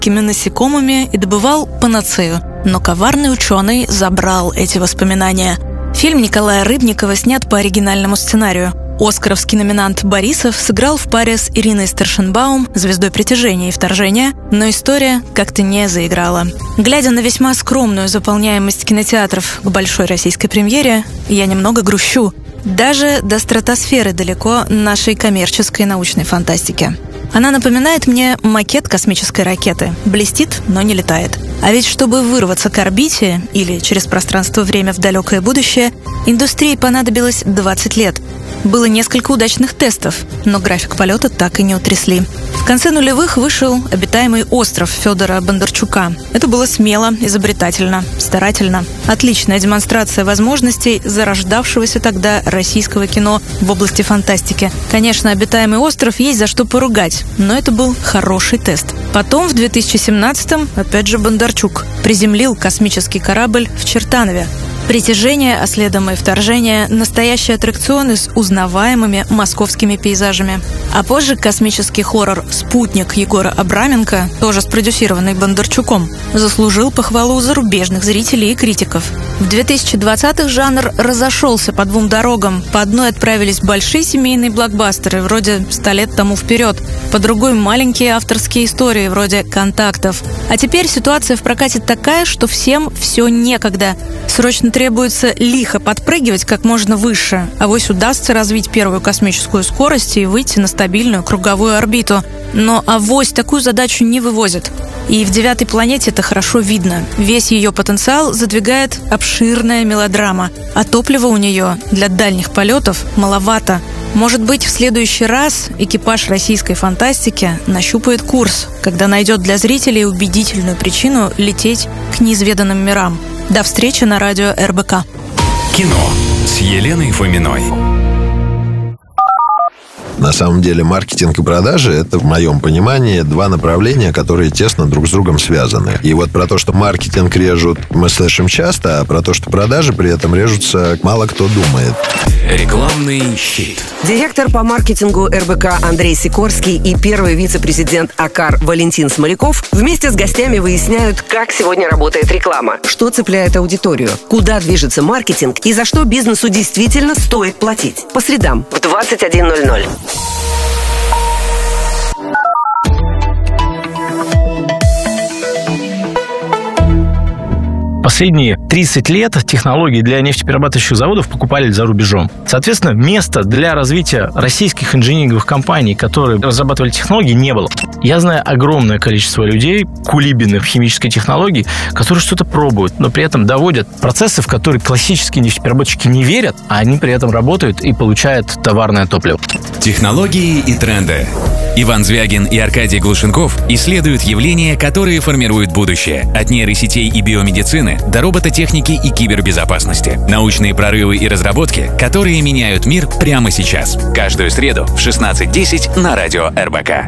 насекомыми и добывал панацею. Но коварный ученый забрал эти воспоминания. Фильм Николая Рыбникова снят по оригинальному сценарию. Оскаровский номинант Борисов сыграл в паре с Ириной Старшенбаум, звездой «Притяжения» и «Вторжения», но история как-то не заиграла. Глядя на весьма скромную заполняемость кинотеатров к большой российской премьере, я немного грущу. Даже до стратосферы далеко нашей коммерческой научной фантастики. Она напоминает мне макет космической ракеты. Блестит, но не летает. А ведь чтобы вырваться к орбите или через пространство-время в далекое будущее, индустрии понадобилось 20 лет. Было несколько удачных тестов, но график полета так и не утрясли. В конце нулевых вышел «Обитаемый остров» Федора Бондарчука. Это было смело, изобретательно, старательно. Отличная демонстрация возможностей зарождавшегося тогда российского кино в области фантастики. Конечно, «Обитаемый остров» есть за что поругать, но это был хороший тест. Потом, в 2017-м, опять же Бондарчук приземлил космический корабль в Чертанове. «Притяжение», а следом и «Вторжение» — настоящие аттракционы с узнаваемыми московскими пейзажами. А позже космический хоррор «Спутник» Егора Абраменко, тоже спродюсированный Бондарчуком, заслужил похвалу зарубежных зрителей и критиков. В 2020-х жанр разошелся по двум дорогам. По одной отправились большие семейные блокбастеры, вроде «100 лет тому вперед», по другой — маленькие авторские истории, вроде «Контактов». А теперь ситуация в прокате такая, что всем все некогда. Срочно требуется лихо подпрыгивать как можно выше, авось удастся развить первую космическую скорость и выйти на стабильную круговую орбиту. Но авось такую задачу не вывозят. И в «Девятой планете» это хорошо видно. Весь ее потенциал задвигает обширная мелодрама, а топлива у нее для дальних полетов маловато. Может быть, в следующий раз экипаж российской фантастики нащупает курс, когда найдет для зрителей убедительную причину лететь к неизведанным мирам. До встречи на радио РБК. Кино с Еленой Фоминой. На самом деле маркетинг и продажи — это, в моем понимании, два направления, которые тесно друг с другом связаны. И вот про то, что маркетинг режут, мы слышим часто, а про то, что продажи при этом режутся, мало кто думает. Рекламный щит. Директор по маркетингу РБК Андрей Сикорский и первый вице-президент АКАР Валентин Смоляков вместе с гостями выясняют, как сегодня работает реклама, что цепляет аудиторию, куда движется маркетинг и за что бизнесу действительно стоит платить. По средам в 21:00. Последние 30 лет технологии для нефтеперерабатывающих заводов покупали за рубежом. Соответственно, места для развития российских инжиниринговых компаний, которые разрабатывали технологии, не было. Я знаю огромное количество людей, кулибиных в химической технологии, которые что-то пробуют, но при этом доводят процессы, в которые классические нефтеперерабатчики не верят, а они при этом работают и получают товарное топливо. Технологии и тренды. Иван Звягин и Аркадий Глушенков исследуют явления, которые формируют будущее. От нейросетей и биомедицины до робототехники и кибербезопасности. Научные прорывы и разработки, которые меняют мир прямо сейчас. Каждую среду в 16:10 на радио РБК.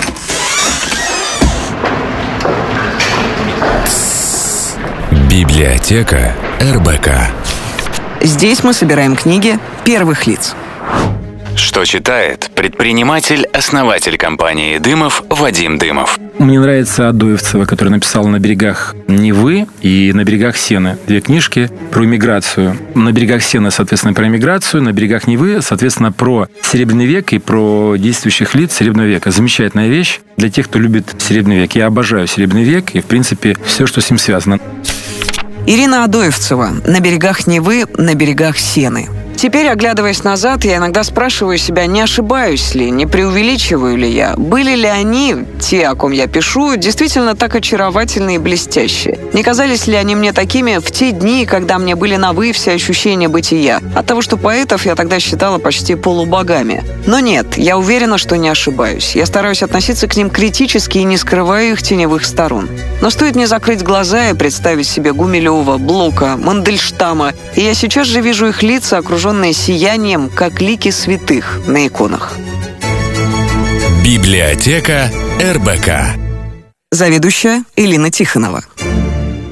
Библиотека РБК. Здесь мы собираем книги первых лиц. Что читает предприниматель-основатель компании «Дымов» Вадим Дымов. Мне нравится Адоевцева, которая написала «На берегах Невы» и «На берегах Сены». Две книжки про миграцию. «На берегах Сены», соответственно, про миграцию, «На берегах Невы», соответственно, про Серебряный век и про действующих лиц Серебряного века. Замечательная вещь для тех, кто любит Серебряный век. Я обожаю Серебряный век и, в принципе, все, что с ним связано. Ирина Адоевцева. «На берегах Невы, на берегах Сены». Теперь, оглядываясь назад, я иногда спрашиваю себя, не ошибаюсь ли, не преувеличиваю ли я. Были ли они, те, о ком я пишу, действительно так очаровательны и блестящие? Не казались ли они мне такими в те дни, когда мне были новы все ощущения бытия? От того, что поэтов я тогда считала почти полубогами. Но нет, я уверена, что не ошибаюсь. Я стараюсь относиться к ним критически и не скрываю их теневых сторон. Но стоит мне закрыть глаза и представить себе Гумилева, Блока, Мандельштама, и я сейчас же вижу их лица, окруженные сиянием, как лики святых на иконах. Библиотека РБК. Заведующая Элина Тихонова.